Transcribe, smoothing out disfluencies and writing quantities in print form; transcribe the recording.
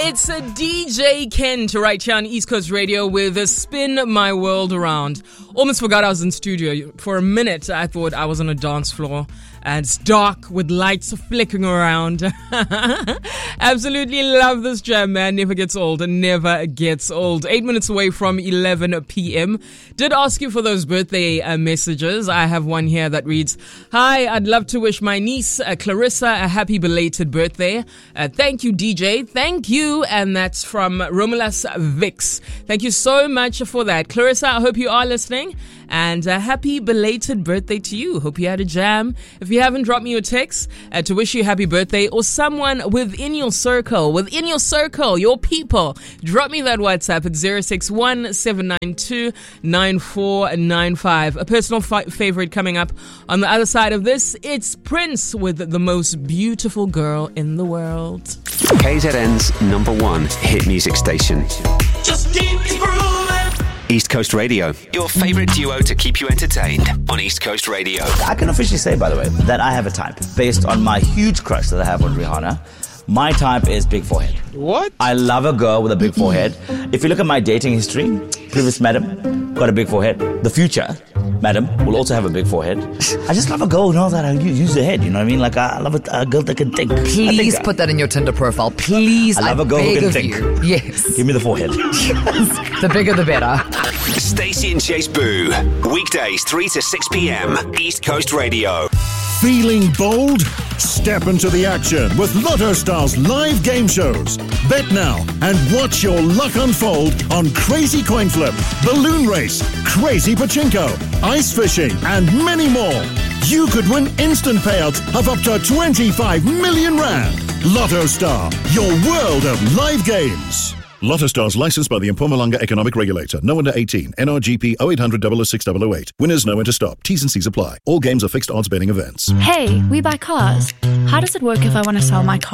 It's a DJ Kent right here on East Coast Radio with a Spin My World Around. Almost forgot I was in studio. For a minute, I thought I was on a dance floor. And it's dark with lights flickering around. Absolutely love this jam, man. Never gets old and never gets old. 8 minutes away from 11 p.m. Did ask you for those birthday messages. I have one here that reads, "Hi, I'd love to wish my niece Clarissa a happy belated birthday. Thank you, DJ. Thank you." And that's from Romulus Vix. Thank you so much for that. Clarissa, I hope you are listening. And a happy belated birthday to you. Hope you had a jam. If you haven't, dropped me your text to wish you a happy birthday, or someone within your circle, your people. Drop me that WhatsApp at 061-792-9495. A personal favorite coming up on the other side of this. It's Prince with The Most Beautiful Girl in the World. KZN's #1 hit music station. Just keep grooving. East Coast Radio, your favorite duo to keep you entertained on East Coast Radio. I can officially say, by the way, that I have a type based on my huge crush that I have on Rihanna. My type is big forehead. What? I love a girl with a big forehead. If you look at my dating history, previous madam got a big forehead. The future madam will also have a big forehead. I just love a girl who knows how to use her head, you know what I mean? Like, I love a girl that can think. Please put that in your Tinder profile. Please, I love a girl who can think. You. Yes. Give me the forehead. The bigger the better. Stacey and Chase Boo, weekdays 3 to 6 p.m. East Coast Radio. Feeling bold? Step into the action with Lotto Stars live game shows. Bet now and watch your luck unfold on Crazy Coin Flip, Balloon Race, Crazy Pachinko, Ice Fishing, and many more. You could win instant payouts of up to 25 million rand. Lotto Star, your world of live games. Lotto Stars licensed by the Mpumalanga Economic Regulator. No under 18. NRGP 0800 006 008. Winners know when to stop. T's and C's apply. All games are fixed odds betting events. Hey, we buy cars. How does it work if I want to sell my car?